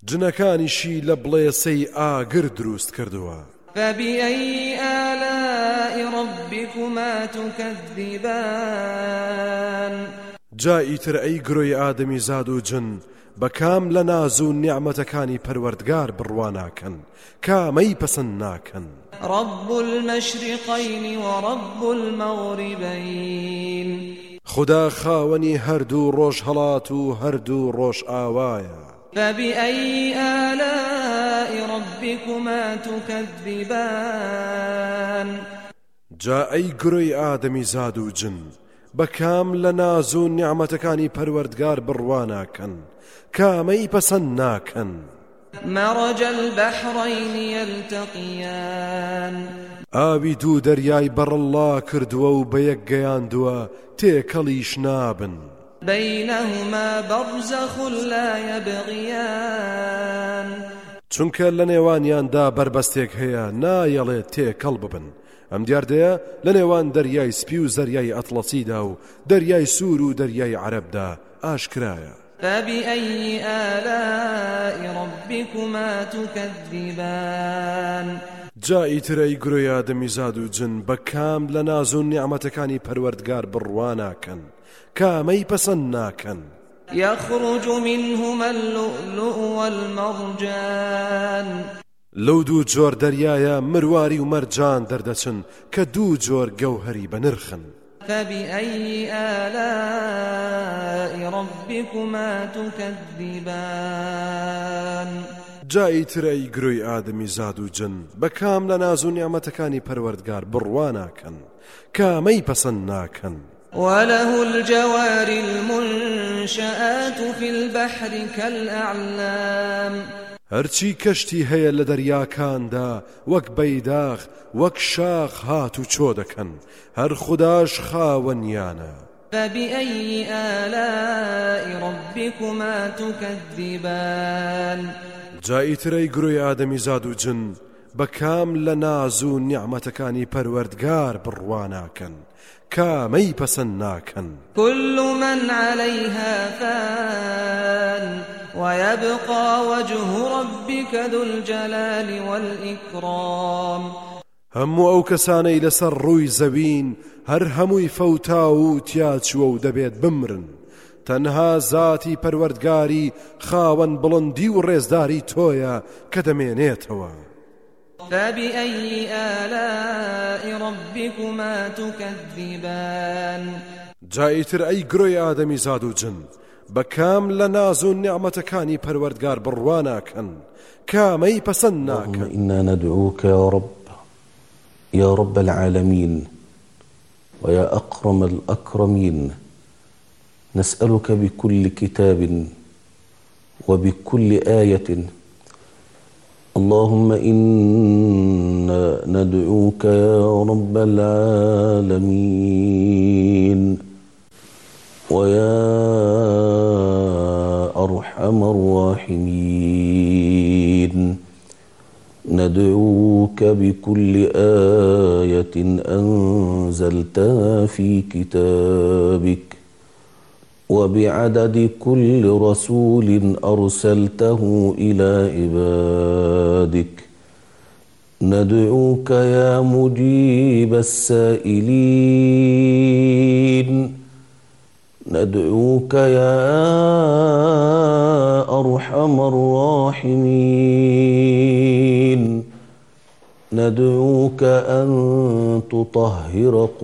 جنەکانیشی لە بڵێسەی ئاگر دروست کردووە. فبأي آلاء ربكما تكذبان جایی تر ئەی گرۆی ئادەمی زاد و جن بەکام لە ناز و نیعمەتەکانی پەروەردگار بڕواناکەن کامەی پەسەند ناکەن. رب المشرقين ورب المغربين خدا خاوەنی هەردوو ڕۆژ هەڵات و هەردوو ڕۆژ ئاوایە. فبأي آلاء ربكما تكذبان جا ئەی گرۆی ئادەمی زاد و جن بەکام لە ناز و نیعمەتەکانی پەروەردگار بڕواناکەن کامەی پەسەند ناکەن. مرج البحرين يلتقيان ئاوی دوو دەریای بەڕەڵا کردووە و بەیەک گەیاندووە تێکەڵیش نابن. بينهما برزخ لا يبغيان چونکە لە نێوانیاندا بربەستێک هەیە نایەڵێت تێکەڵ ببن. ئەم دیاردەیە لە نێوان دەریای سپی و زەریای ئەتڵەسیدا و دەریای سوور و دەریای عەرەبدا ئاشکرایە. فبأي آلاء ربكما تكذبان جایی ترەی گرۆی ئادەمی زاد و جن بەکام لە ناز و نیعمەتەکانی پەروەردگار بڕواناکەن کامەی پەسەند ناکەن. يخرج منهما اللؤلؤ والمرجان لەو دوو جۆر دەریایە مرواری و مەرجان دەردەچن کە دوو جۆر گەوهەری بەنرخن. فبأي آلاء ربكما تكذبان جایی ترەی گرۆی ئادەمی زاد و جن بەکام لە ناز و نیعمەتەکانی پەروەردگار بڕواناکەن کامەی پەسەند ناکەن. وله الجوار المنشآت في البحر كالأعلام هەرچی کەشتی هەیە لە دەریاکاندا وەک بەیداغ وەک شاخ هات و چۆ دەکەن هەر خوداش خاوەنیانە. فبأي آلاء ربكما تكذبان جایی ترەی گرۆی ئادەمی زاد و جن بەکام لە ناز و نیعمەتەکانی پەروەردگار بڕواناکەن کامەی پەسەند ناکەن. كل من عليها فان ويبقى وجه ربك ذو الجلال والإكرام هەموو ئەو کەسانەی لەسەر ڕووی زەوین هەر هەمووی فەوتا و تیاچووە و دەبێت بمرن تەنها زاتی پەروەردگاری خاوەن بڵندی و ڕێزداری تۆیە کە دەمێنێتەوە. فبأي آلاء ربكما تكذبان جایی تر ئەی گرۆی ئادەمی زاد و جن بەکام لە ناز و نیعمەتەکانی پەروەردگار بڕواناکەن کامەی پەسەند ناکەن. إنا ندعوك يا رب العالمين ويا أكرم الأكرمين نسألك بكل كتاب وبكل آية اللهم إنا ندعوك يا رب العالمين ويا أرحم الراحمين ندعوك بكل آية أنزلتها في كتابك وبعدد كل رسول أرسلته إلى عبادك ندعوك يا مجيب السائلين ندعوك يا أرحم الراحمين ندعوك أن تطهر